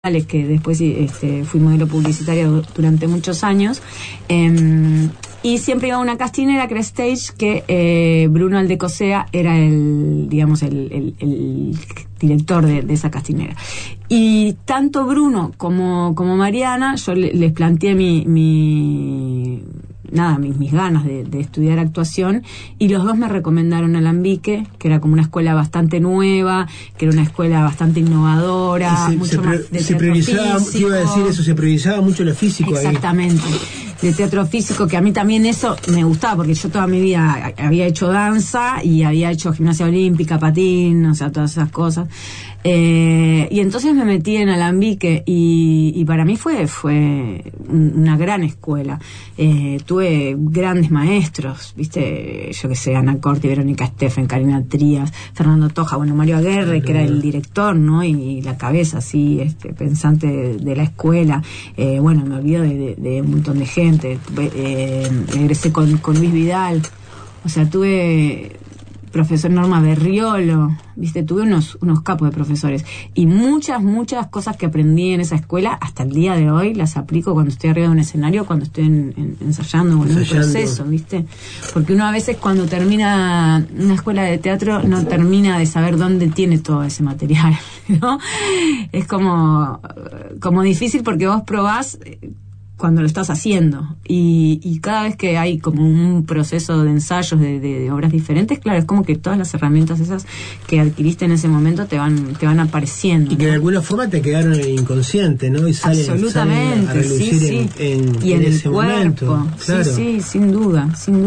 que después fui modelo publicitaria durante muchos años, y siempre iba a una castinera, que era Stage, que Bruno Aldecosea era el director de esa castinera. Y tanto Bruno como Mariana, yo les planteé mis ganas de estudiar actuación, y los dos me recomendaron Alambique, que era como una escuela bastante nueva, que era una escuela bastante innovadora, mucho más de se priorizaba, físico. Iba a decir eso, se priorizaba mucho lo físico. Exactamente, ahí. De teatro físico, que a mí también eso me gustaba, porque yo toda mi vida había hecho danza y había hecho gimnasia olímpica, patín, o sea, todas esas cosas. Y entonces me metí en Alambique, y para mí fue una gran escuela. Tuve grandes maestros, viste, yo que sé, Ana Corti, Verónica Steffen, Karina Trías, Fernando Toja, Mario Aguerre, que era el director, ¿no? Y la cabeza así, pensante de la escuela. Me olvido de un montón de gente. Egresé con Luis Vidal, o sea, tuve profesor Norma Berriolo, viste, tuve unos capos de profesores, y muchas cosas que aprendí en esa escuela hasta el día de hoy las aplico cuando estoy arriba de un escenario, cuando estoy ensayando o en un proceso, viste, porque uno a veces cuando termina una escuela de teatro no termina de saber dónde tiene todo ese material, ¿no? Es como difícil, porque vos probás cuando lo estás haciendo, y cada vez que hay como un proceso de ensayos de obras diferentes, claro, es como que todas las herramientas esas que adquiriste en ese momento te van apareciendo, y que ¿no? de alguna forma te quedaron en el inconsciente, ¿no? Y salen a relucir sí. Y en el cuerpo, momento. Claro. Sí, sin duda.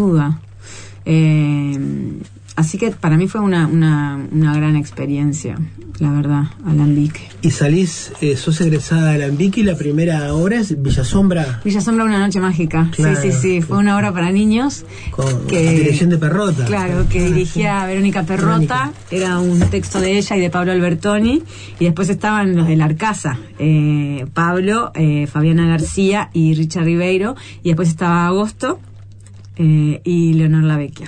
Así que para mí fue una gran experiencia, la verdad, Alambique. Y salís, sos egresada de Alambique, y la primera obra es Villasombra. Villasombra, una noche mágica. Claro. Sí. Fue una obra para niños. Con la dirección de Perrota. Claro, que dirigía Verónica Perrota. Era un texto de ella y de Pablo Albertoni. Y después estaban los de la Arcasa. Pablo, Fabiana García y Richard Ribeiro. Y después estaba Agosto y Leonor Lavecchia.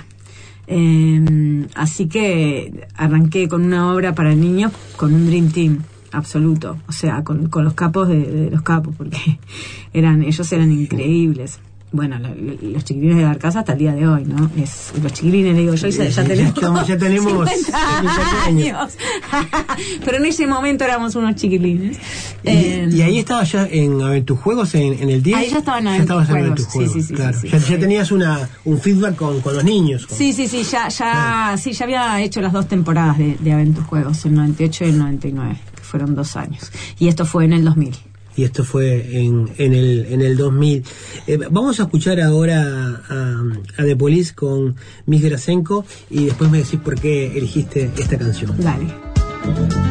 Así que arranqué con una obra para niños con un Dream Team absoluto, o sea, con los capos de los capos, porque ellos eran increíbles. Bueno, los chiquilines de la Arcasa hasta el día de hoy, ¿no? Los chiquilines, le digo yo, ya tenemos 50 años. Pero en ese momento éramos unos chiquilines. ¿Y ahí estabas ya en Aventujuegos en el 10? Ahí ya estaba en Aventujuegos. Sí, claro. Ya tenías un feedback con los niños. Sí, ya había hecho las 2 temporadas de Aventujuegos, el 98 y el 99, que fueron 2 años. Y esto fue en el 2000. Y esto fue en el 2000. Vamos a escuchar ahora a The Police con Miss Grasenko, y después me decís por qué elegiste esta canción. Dale.